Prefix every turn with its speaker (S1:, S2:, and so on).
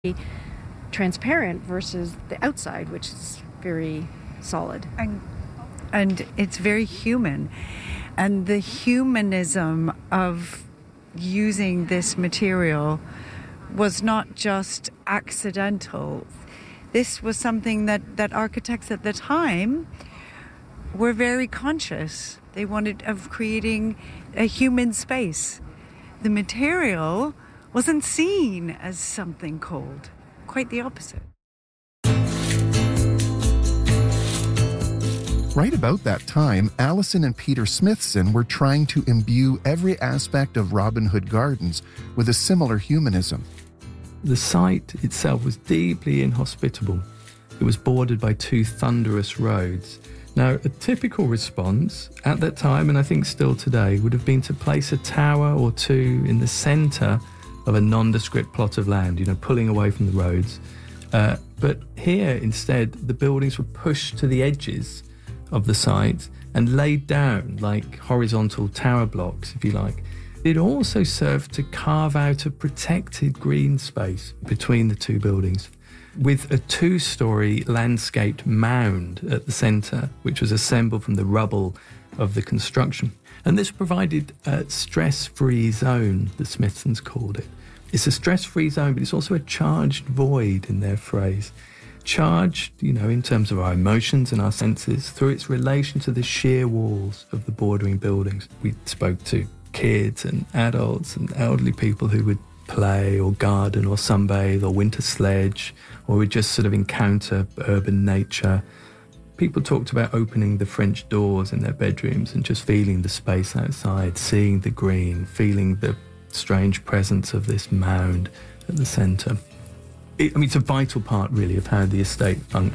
S1: transparent versus the outside, which is very solid.
S2: And it's very human. And the humanism of using this material was not just accidental. This was something that architects at the time were very conscious. They wanted of creating a human space. The material wasn't seen as something cold. Quite the opposite.
S3: Right about that time, Allison and Peter Smithson were trying to imbue every aspect of Robin Hood Gardens with a similar humanism.
S4: The site itself was deeply inhospitable. It was bordered by two thunderous roads. Now, a typical response at that time, and I think still today, would have been to place a tower or two in the centre of a nondescript plot of land, pulling away from the roads. But here, instead, the buildings were pushed to the edges of the site and laid down like horizontal tower blocks, if you like. It also served to carve out a protected green space between the two buildings, with a two-storey landscaped mound at the centre, which was assembled from the rubble of the construction. And this provided a stress-free zone, the Smithsons called it. It's a stress-free zone, but it's also a charged void in their phrase. Charged, in terms of our emotions and our senses, through its relation to the sheer walls of the bordering buildings. We spoke to kids and adults and elderly people who would play or garden or sunbathe or winter sledge, or would just sort of encounter urban nature. People talked about opening the French doors in their bedrooms and just feeling the space outside, seeing the green, feeling the strange presence of this mound at the centre. It's a vital part, really, of how the estate functions.